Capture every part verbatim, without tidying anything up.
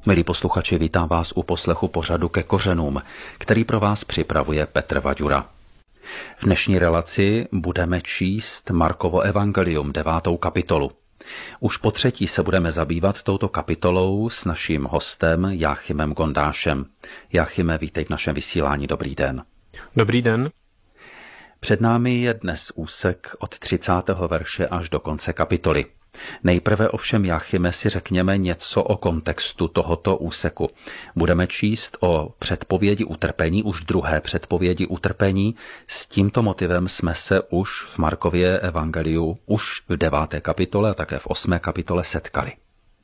Milí posluchači, vítám vás u poslechu pořadu Ke kořenům, který pro vás připravuje Petr Vaďura. V dnešní relaci budeme číst Markovo evangelium, devátou kapitolu. Už po třetí se budeme zabývat touto kapitolou s naším hostem Jáchymem Gondášem. Jáchyme, vítej v našem vysílání, dobrý den. Dobrý den. Před námi je dnes úsek od třicátého verše až do konce kapitoly. Nejprve ovšem, Jáchyme, si řekněme něco o kontextu tohoto úseku. Budeme číst o předpovědi utrpení, už druhé předpovědi utrpení. S tímto motivem jsme se už v Markově evangeliu, už v deváté kapitole a také v osmé kapitole setkali.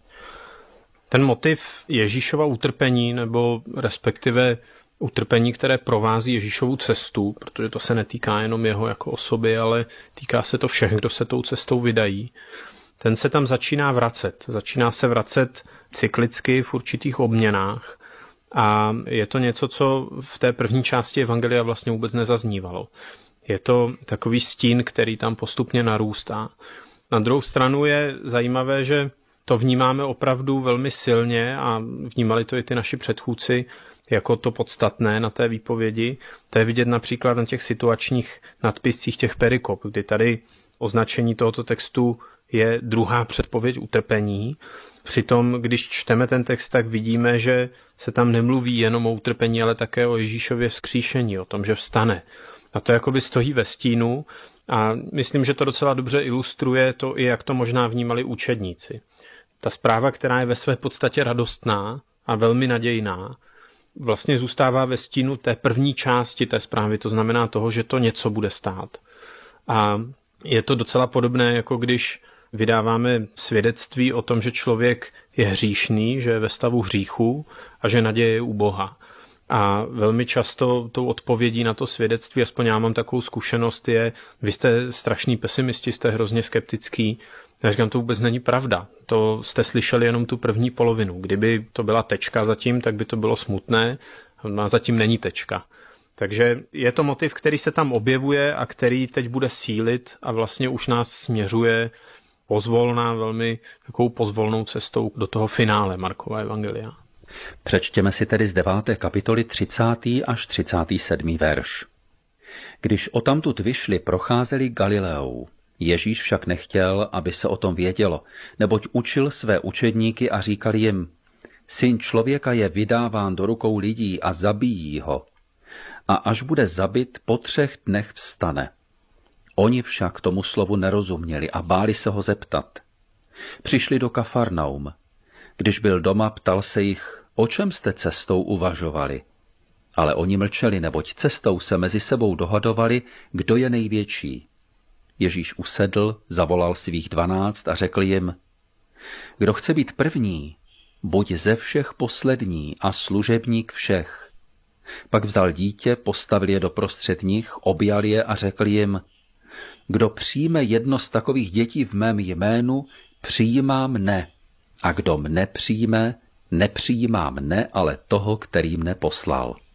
Ten motiv Ježíšova utrpení, nebo respektive utrpení, které provází Ježíšovu cestu, protože to se netýká jenom jeho jako osoby, ale týká se to všech, kdo se tou cestou vydají, ten se tam začíná vracet. Začíná se vracet cyklicky v určitých obměnách a je to něco, co v té první části evangelia vlastně vůbec nezaznívalo. Je to takový stín, který tam postupně narůstá. Na druhou stranu je zajímavé, že to vnímáme opravdu velmi silně a vnímali to i ty naši předchůdci jako to podstatné na té výpovědi. To je vidět například na těch situačních nadpiscích těch perikop, kdy tady označení tohoto textu je druhá předpověď utrpení. Přitom, když čteme ten text, tak vidíme, že se tam nemluví jenom o utrpení, ale také o Ježíšově vzkříšení, o tom, že vstane. A to jakoby stojí ve stínu a myslím, že to docela dobře ilustruje to i, jak to možná vnímali učedníci. Ta zpráva, která je ve své podstatě radostná a velmi nadějná, vlastně zůstává ve stínu té první části té zprávy, to znamená toho, že to něco bude stát. A je to docela podobné, jako když vydáváme svědectví o tom, že člověk je hříšný, že je ve stavu hříchu a že naděje je u Boha. A velmi často tou odpovědí na to svědectví, aspoň já mám takovou zkušenost, je, vy jste strašný pesimisti, jste hrozně skeptický. Já říkám, to vůbec není pravda. To jste slyšeli jenom tu první polovinu. Kdyby to byla tečka zatím, tak by to bylo smutné, a zatím není tečka. Takže je to motiv, který se tam objevuje a který teď bude sílit a vlastně už nás směřuje pozvolná, velmi takovou pozvolnou cestou do toho finále Markova evangelia. Přečtěme si tedy z deváté kapitoly třicátý až třicátý sedmý verš. Když odtamtud vyšli, procházeli Galileou. Ježíš však nechtěl, aby se o tom vědělo, neboť učil své učedníky a říkal jim, Syn člověka je vydáván do rukou lidí a zabijí ho. A až bude zabit, po třech dnech vstane. Oni však tomu slovu nerozuměli a báli se ho zeptat. Přišli do Kafarnaum. Když byl doma, ptal se jich, o čem jste cestou uvažovali. Ale oni mlčeli, neboť cestou se mezi sebou dohadovali, kdo je největší. Ježíš usedl, zavolal svých dvanáct a řekl jim, kdo chce být první, buď ze všech poslední a služebník všech. Pak vzal dítě, postavil je doprostřed nich, objal je a řekl jim, kdo přijme jedno z takových dětí v mém jménu, přijímá mne. A kdo mne přijme, nepřijímá mne, ale toho, který mne poslal.